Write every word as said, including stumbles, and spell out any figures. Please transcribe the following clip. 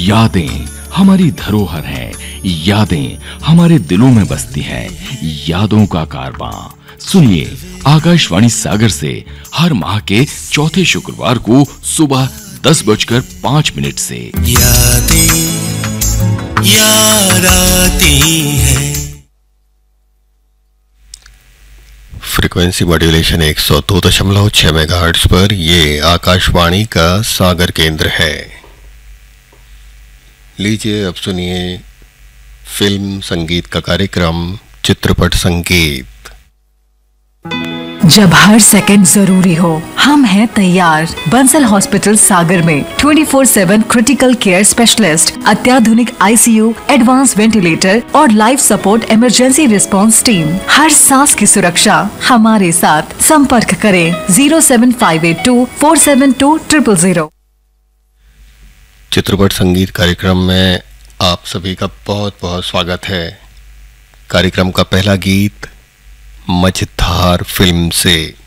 यादें हमारी धरोहर हैं, यादें हमारे दिलों में बसती हैं। यादों का कारवां सुनिए आकाशवाणी सागर से हर माह के चौथे शुक्रवार को सुबह दस बजकर पांच मिनट से। यादें याद आती हैं। फ्रीक्वेंसी मॉड्यूलेशन एक सौ दो दशमलव छह मेगाहर्ट्ज पर ये आकाशवाणी का सागर केंद्र है। लीजिए अब सुनिए फिल्म संगीत का कार्यक्रम चित्रपट संगीत। जब हर सेकंड जरूरी हो, हम हैं तैयार। बंसल हॉस्पिटल सागर में चौबीस सात क्रिटिकल केयर स्पेशलिस्ट, अत्याधुनिक आईसीयू, एडवांस वेंटिलेटर और life support emergency response team. हर सांस की सुरक्षा हमारे साथ। संपर्क करें zero seven five eight to four seven to triple zero. चित्रपट संगीत कार्यक्रम में आप सभी का बहुत बहुत स्वागत है। कार्यक्रम का पहला गीत मझधार फिल्म से।